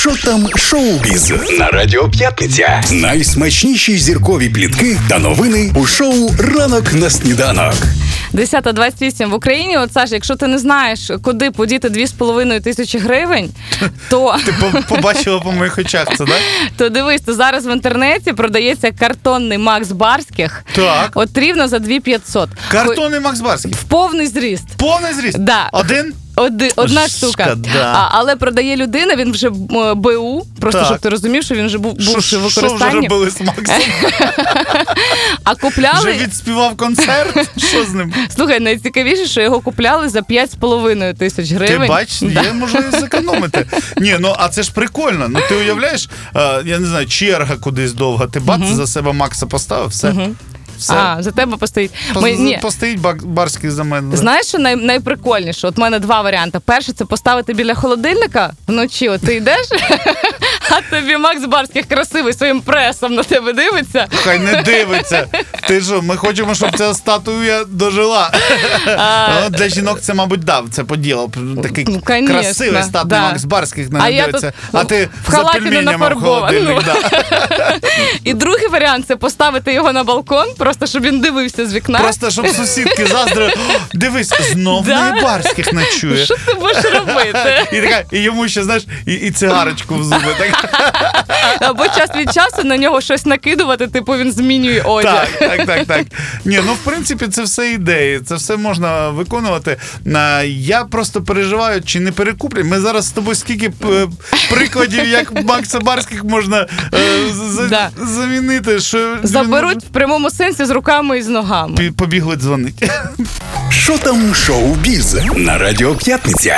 Що там шоу-біз на Радіо П'ятниця. Найсмачніші зіркові плітки та новини у шоу «Ранок на сніданок». 10:28 в Україні. От, Саш, якщо ти не знаєш, куди подіти 2,5 тисячі гривень, то... Ти побачила по моїх очах це, так? То дивись, то зараз в інтернеті продається картонний Макс Барських. Так. От рівно за 2500. Картонний Макс Барський? В повний зріст. Повний зріст? Да. Один? Одна штука. Але продає людина, він вже БУ, просто так. Щоб ти розумів, що він вже був в використанні. Що вже робили з Максом? А купляли... Вже відспівав концерт? Що з ним? Слухай, найцікавіше, що його купляли за 5,5 тисяч гривень. Ти бачиш, є можливість зекономити. Ні, ну а це ж прикольно. Ну ти уявляєш, я не знаю, черга кудись довга, ти бац, за себе Макса поставив, все. Все. А, за тебе постоїть. Постоїть Барський за мене. Знаєш, що найприкольніше? От в мене два варіанти. Перший – це поставити біля холодильника вночі. От ти йдеш, а тобі Макс Барських красивий своїм пресом на тебе дивиться. Хай не дивиться. Ти що, ми хочемо, щоб ця статуя дожила. Для жінок це, мабуть, це поділо. Такий красивий статуя Макс Барських на не дивиться. А ти за пельменями в холодильник. І другий варіант – це поставити його на балкон, просто щоб він дивився з вікна. Просто щоб сусідки заздрили. Дивись, знов на Барських ночує. Що ти будеш робити? І йому ще, знаєш, і цигарочку в зуби. Або час від часу на нього щось накидувати, типу він змінює одяг. Так. Ні, ну в принципі це все ідеї, це все можна виконувати. Я просто переживаю, чи не перекуплять. Ми зараз з тобою скільки прикладів, як Макса Барських можна замінити. Заберуть в прямому сенсі з руками і з ногами. Побігли дзвонити. Що там шоу-біз на Радіо П'ятниця.